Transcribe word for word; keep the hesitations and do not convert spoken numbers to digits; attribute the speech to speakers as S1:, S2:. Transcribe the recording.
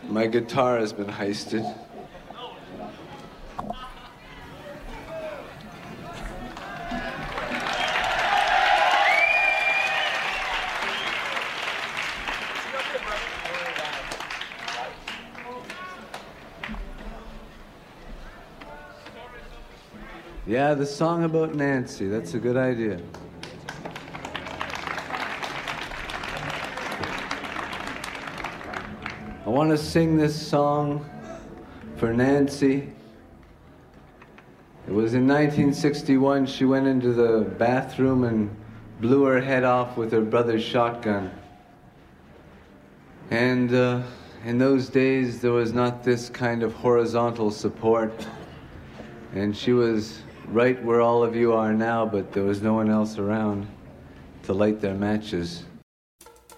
S1: My guitar has been heisted. Yeah, the song about Nancy, that's a good idea. I want to sing this song for Nancy. It was in nineteen sixty-one, she went into the bathroom and blew her head off with her brother's shotgun. And uh, in those days, there was not this kind of horizontal support. And she was right where all of you are now, but there was no one else around to light their matches.